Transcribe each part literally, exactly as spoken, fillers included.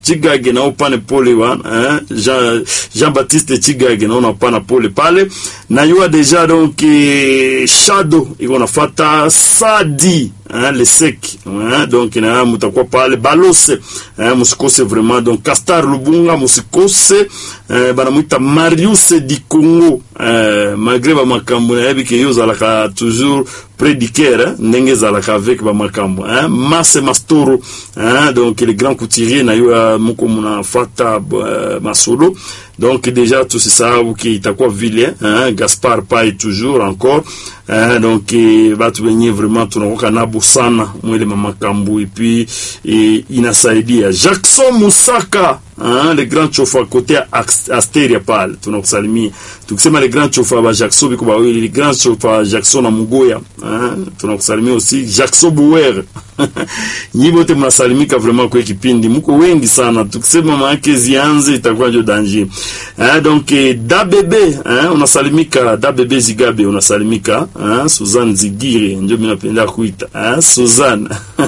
Chigage na upane pole wan, hein? Jean, Jean-Baptiste Chigage na upana pole pale. Na yua deja donc eh, Shadow, iko na fata Sadi, hein, le sec, hein? Donc na mutakwa pale Balose, hein, musikose vraiment donc Castar Lubunga musikose, eh, bana muita Marius di Congo, eh, malgré ba makambo na yabi ke yoza laka toujours prédicaire, ndenge zalaka avec ba makambo, hein? Masse Mastoro, hein? Donc les grands couturiers na yua moko muna fata uh, masolo. Donc déjà tout ça qui itakuwa vile, hein? Gaspard Paye toujours encore, hein? Donc va tu venir vraiment tunakoka nabu sana mwele mamakambu et puis et inasaidia Jackson Musaka, hein? Le grand chauffeur côté Asteria pale tunakusalimia tukisema le grand chauffeur ba Jackson biko ba le grand chauffeur Jackson na Mugoya, hein? Tunakusalimia aussi Jackson Bouwer nyibote mnasalimika vraiment kwa kipindi mko wengi sana tukisema maana zianze itakuwa ndio danger, hein? Donc Dabebe, hein? Unasalimika Dabebe Zigabe unasalimika, hein? Suzanne Zigire ndio mimi napenda kuita, hein? Suzanne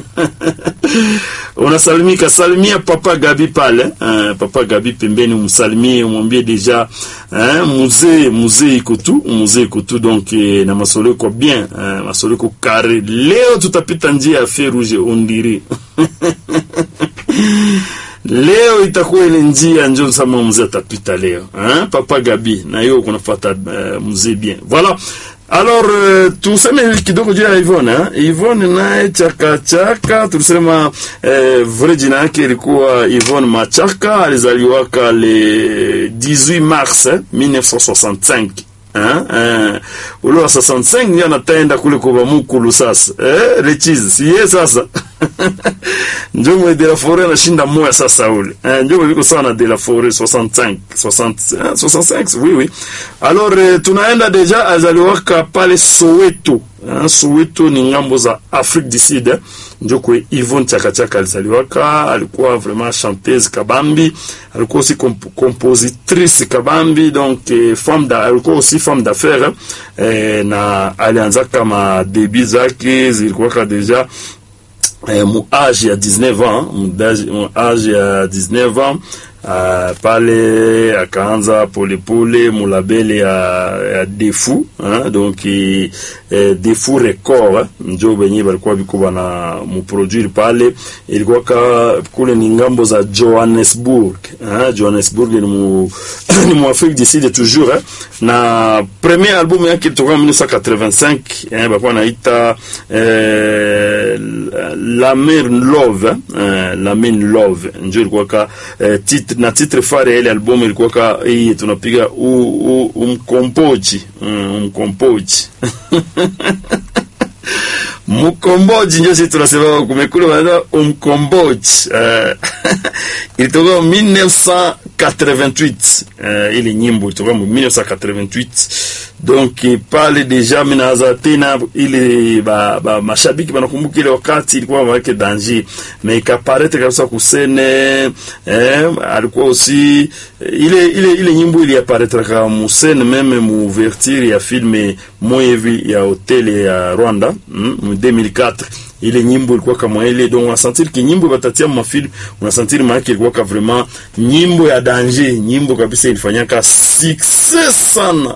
unasalimika salimia Papa Gabi pale, hein? Papa Gabi pembeni umsalimie umwambie deja, hein? Musée musée iko tu musée iko tu donc na masolo kwa bien, hein? Masolo kwa carré leo tutapita njia ya Ferouge ondiri leo itakuwa ile njia ndio sama mzee atapita leo, hein? Papa Gabi na hiyo kunafuata uh, mzee bien. Voilà. Alors euh, tuseme kidogo juu ya Yvonne, hein? Yvonne naye chaka chaka tulisema eh, vrai jina yake ilikuwa Yvonne Machaka, alizaliwa le dix-huit mars mille neuf cent soixante-cinq. Hein, hein, ulo soixante-cinq ndio anataenda kule kwa mukulu sasa, eh, rechizi siye sasa ndio mwe de la forêt na shinda moya sasa ule, eh, ndio biko sana de la forêt soixante-cinq soixante soixante-cinq, oui oui. Alors eh, tunaenda deja azaliwaka pale Soweto, hein? Soweto ni ngambo za Afrique du Sud, eh? Ndio kwa Yvonne Chaka Chaka alizaliwaka, alikuwa vraiment chanteuse kabambi, alikuwa aussi comp compositrice kabambi, donc eh, femme da alikuwa aussi femme d'affaires, eh, na alianza kama debut zake zilikuwa deja eh, mu âge ya dix-neuf ans, mu âge ya dix-neuf ans. Uh, pale akaanza pole pole mulabele ya, ya Defu, hein? Donc eh, Defu Record ndio benye balikuwa biko bana mu produire pale, ilikuwa ka kule ni ngambo za Johannesburg, hein? Johannesburg ni mu ni mu Afrique du Sud toujours, hein? Na premier album yake toka mille neuf cent quatre-vingt-cinq, hein? Bakwa naita eh, La Mer Love, hein? La Mer Love ndio ilikuwa ka eh, titre na titre fare ile album ilikuwa ka hii tunapiga umkomboji umkomboji mkomboji ndio sisi tunasema kumekule wana umkomboji, uh, ilitoka mille neuf cent quatre-vingt-huit, uh, ile nyimbo ilitoka mille neuf cent quatre-vingt-huit. Donc pale deja minaza tena ile ba, ba mashabiki banakumbuka ile wakati ilikuwa wake danger, mais ikaparete kabisa kusene, eh, alikuwa aussi ile ile ile nyimbo ile apparaître kama musene meme mu ouverture ya film Moyevi ya hotel ya Rwanda, mm, mu deux mille quatre. Ile nyimbo ilikuwa kama ile, donc on sentir que nyimbo batatia ma film, on sentir maana ilikuwa ka vraiment nyimbo ya danger, nyimbo kabisa ilifanyaka success sana.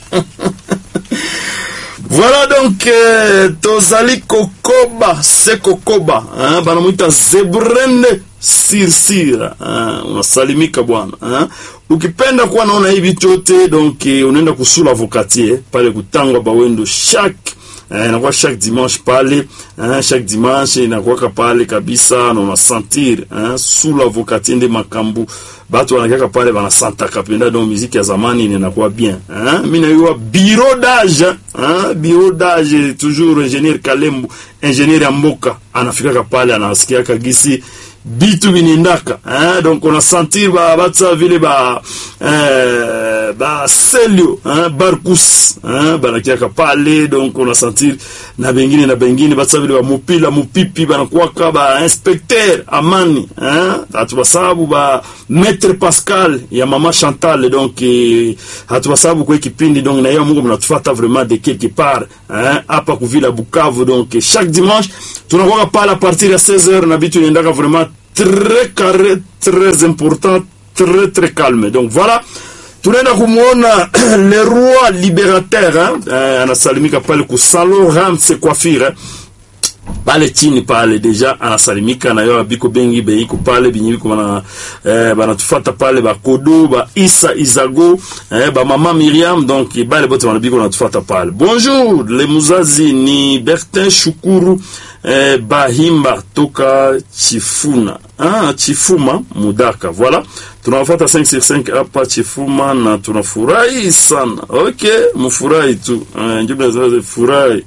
Voilà donc euh, Tozali Kokoba, c'est Kokoba, hein? Banamuita Zebrende Sirsira, hein? Unasalimika bwana, hein? Ukipenda kuwa naona hivi chote donc eh, unaenda kusula avocatier pale kutangwa bawendo chaque eh, inakuwa chaque dimanche pale, hein? Chaque dimanche inakuwa pale kabisa na unasentir, hein? Sula avocatier nde makambu batu wanakaka pale bana santa kapenda donc musique ya zamani inakuwa bien, hein? Mimi nayo bureau d'âge, hein? Bureau d'âge toujours ingénieur Kalembu, ingénieur Mboka anafika pale anasikia kagisi bitu binindaka, hein? Donc on a senti ba batsa vile ba euh ba Selio, hein? Barkus, hein? Banakia pale, donc on a senti na bengine na bengine batsa vile ba mupila mupipi banakuwa ka ba inspecteur Amani, hein? Atubasabu ba maître Pascal ya mama Chantal, donc eh, atubasabu kwa kipindi, donc na yeye Mungu mnatufuata vraiment de quelque part, hein? Hapa ku vila Bukavu, donc chaque dimanche tunakuwa pale à partir de seize heures na bitu niendaka vraiment très carré, très important, très très calme. Donc voilà, tunaenda kumuona le roi libérateur, hein, eh, anasalimika pale ku salon Ramse Coiffure, hein. Pale chini pale deja anasalimika na yo biko bengi beiko pale binyiko bana eh, bana tufata pale ba Kodo ba Isa Izago eh, ba mama Miriam, donc bale bote bana biko na tufata pale. Bonjour les muzazi, ni Bertin Shukuru eh, Bahimba toka Chifuna, ah Chifuma Mudaka. Voilà, tunafata cinq sur cinq hapa Chifuma na tunafurahi sana. Okay, mfurahi tu, eh, njoo bwana furahi.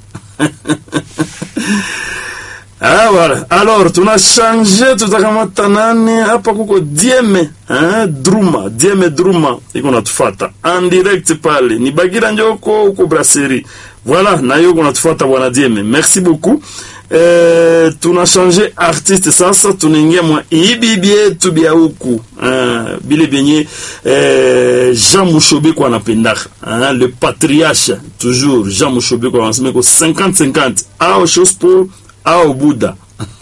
Ah voilà. Alors tuna changer, tutakamata nani hapa kuko Dieme, hein, Druma, Dieme Druma iko natufata en direct pale. Ni Bagira njoko uko brasserie. Voilà, na yo kunatufuata bwana Dieme. Merci beaucoup. Eh, tuna changer artiste sasa, tunaingia mwa ibibie tubia huku. Ah, bile benye eh, Jean Mouchobe kwa anapendaka. Ah, le patriarche toujours Jean Mouchobe kwa anasema ko cinquante cinquante. Ao Shospo au Buddha.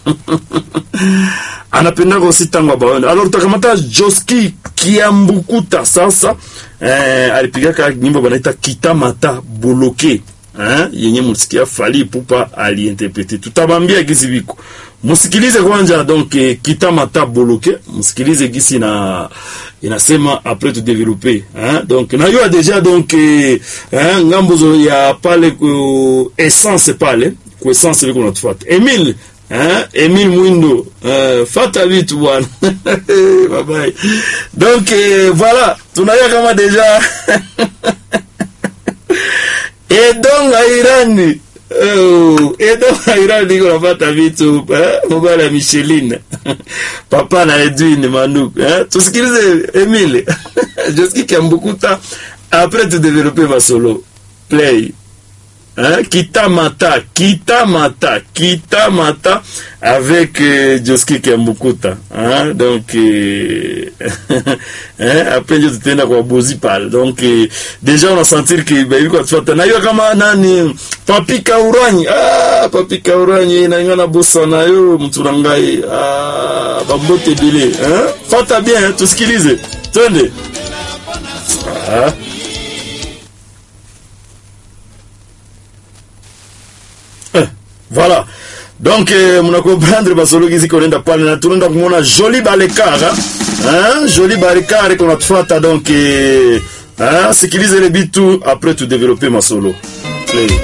Anapenda aussi tango baona. Alors takamata Joski Kiambukuta sasa eh, alipiga ka nyimbo banaita Kitamata Boloke, hein, yenye musikia Fally Ipupa aliinterprete. Tutabambia gisi biko. Musikilize kwanza donc eh, Kitamata Boloke, musikilize gisi na inasema après tout développer, hein. Donc na yo déjà donc eh, hein, ngambo ya pale ku essence pale. Kwa essence liko natufuata. Emile, hein, Emile Mwindo, euh, fata vitu bwana. Bye bye. Donc eh, voilà, tunaya kama déjà Edong Airani. Oh, Edong Airani liko nafata vitu, eh, mbala Micheline. Papa na Edwin Manuk, hein. Tusikilize Emile. Joski Kiambukuta après tu développer ma solo. Play. Hein, Kitamata, Kitamata, Kitamata avec euh, Joski Kiambukuta, hein, donc euh, hein, après je te na kwa bozi pale. Donc euh, déjà on a senti que ba yuko tufata na yo kama nani Papi Kauranyi, ah Papi Kauranyi na ngana bossa na yo mturangai, ah bambote bile, hein, fata bien, hein, tusikilize twende. Ah. Voilà. Donc eh, muna comprendre basolo gizi konenda pale na tunaenda kumuona Joli Balekara, hein, Joli Balekara qu'on a tufuata donc eh, hein, sikilize le bitu après tu développer ma solo. Play.